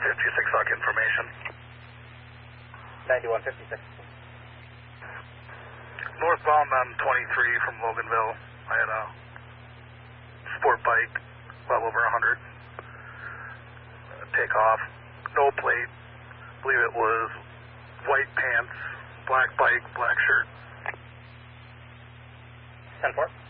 56 Sock information. 9156. Northbound on 23 from Loganville. I had a sport bike, well over 100. Take off, no plate. I believe it was white pants, black bike, black shirt. 10-4.